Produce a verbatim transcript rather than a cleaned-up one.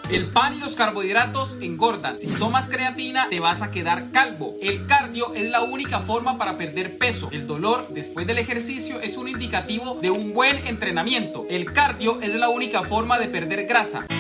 El pan y los carbohidratos engordan. Si tomas creatina, te vas a quedar calvo. El cardio es la única forma para perder peso. El dolor después del ejercicio es un indicativo de un buen entrenamiento. El cardio es la única forma de perder grasa.